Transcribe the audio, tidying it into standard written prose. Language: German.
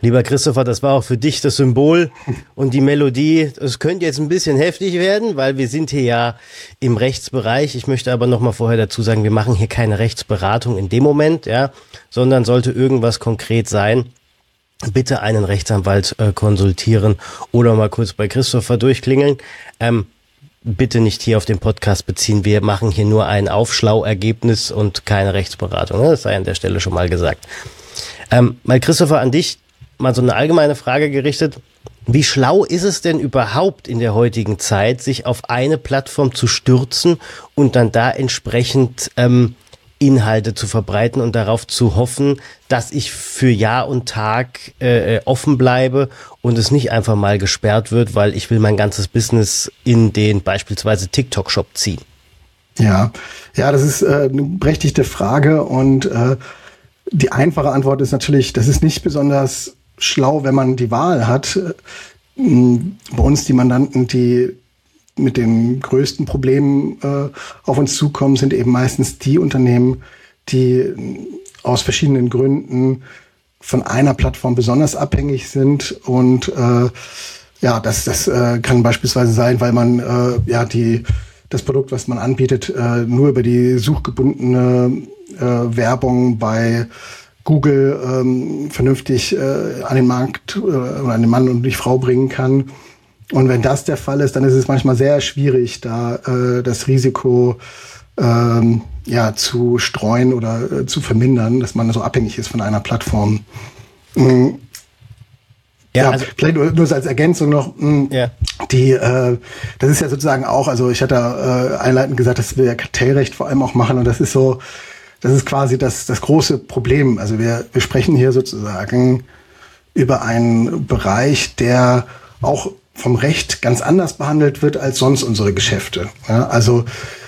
Lieber Christopher, das war auch für dich das Symbol und die Melodie. Es könnte jetzt ein bisschen heftig werden, weil wir sind hier ja im Rechtsbereich. Ich möchte aber noch mal vorher dazu sagen, wir machen hier keine Rechtsberatung in dem Moment, ja, sondern sollte irgendwas konkret sein, bitte einen Rechtsanwalt konsultieren oder mal kurz bei Christopher durchklingeln. Bitte nicht hier auf den Podcast beziehen. Wir machen hier nur ein Aufschlau-Ergebnis und keine Rechtsberatung. Das sei an der Stelle schon mal gesagt. Mal Christopher, an dich mal so eine allgemeine Frage gerichtet. Wie schlau ist es denn überhaupt in der heutigen Zeit, sich auf eine Plattform zu stürzen und dann da entsprechend Inhalte zu verbreiten und darauf zu hoffen, dass ich für Jahr und Tag offen bleibe und es nicht einfach mal gesperrt wird, weil ich will mein ganzes Business in den beispielsweise TikTok-Shop ziehen? Ja, das ist eine berechtigte Frage und die einfache Antwort ist natürlich, das ist nicht besonders schlau, wenn man die Wahl hat. Bei uns die Mandanten, die mit den größten Problemen auf uns zukommen, sind eben meistens die Unternehmen, die aus verschiedenen Gründen von einer Plattform besonders abhängig sind. Und das kann beispielsweise sein, weil man das Produkt, was man anbietet, nur über die suchgebundene Werbung bei Google vernünftig an den Markt oder an den Mann und die Frau bringen kann. Und wenn das der Fall ist, dann ist es manchmal sehr schwierig, da das Risiko zu streuen oder zu vermindern, dass man so abhängig ist von einer Plattform. Also, vielleicht nur als Ergänzung noch, das ist ja sozusagen auch, also ich hatte einleitend gesagt, dass wir ja Kartellrecht vor allem auch machen und das ist quasi das große Problem. Also wir sprechen hier sozusagen über einen Bereich, der auch vom Recht ganz anders behandelt wird als sonst unsere Geschäfte. Ja, also